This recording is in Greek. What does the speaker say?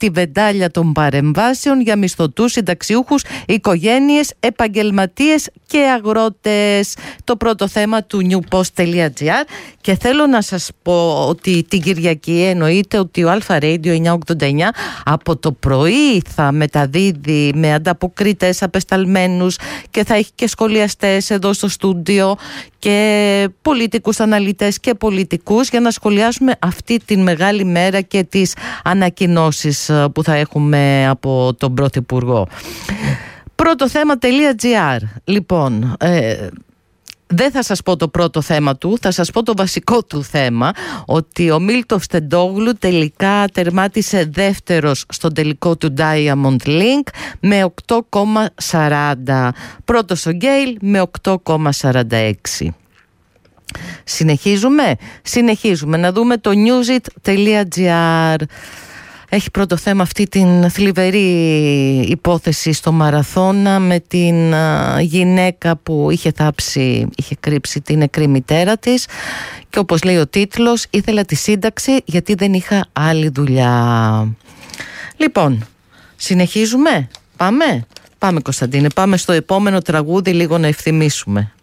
τη βεντάλια των παρεμβάσεων για μισθωτούς, συνταξιούχους, οικογένειες, επαγγελματίες και αγρότες. Το πρώτο θέμα του newpost.gr. Και θέλω να σας πω ότι την Κυριακή εννοείται ότι ο Αλφα Radio 989 από το πρωί θα μεταδίδει με ανταποκρίτες, απεσταλμένους, και θα έχει και σχολιαστές εδώ στο στούντιο και πολιτικούς αναλυτές και πολιτικούς για να σχολιάσουμε αυτή τη μεγάλη μέρα και τις ανακοινώσεις που θα έχουμε από τον Πρωθυπουργό. Πρώτο θέμα.gr. Λοιπόν, δεν θα σας πω το πρώτο θέμα του, θα σας πω το βασικό του θέμα, ότι ο Μίλτοφ Στεντόγλου τελικά τερμάτισε δεύτερος στον τελικό του Diamond Link με 8,40. Πρώτος ο Γκέιλ με 8,46. Συνεχίζουμε να δούμε το newsit.gr. Έχει πρώτο θέμα αυτή την θλιβερή υπόθεση στο Μαραθώνα με την γυναίκα που είχε κρύψει την νεκρή μητέρα της, και όπως λέει ο τίτλος, ήθελα τη σύνταξη γιατί δεν είχα άλλη δουλειά. Λοιπόν, συνεχίζουμε. Πάμε Κωνσταντίνε, πάμε στο επόμενο τραγούδι λίγο να ευθυμίσουμε.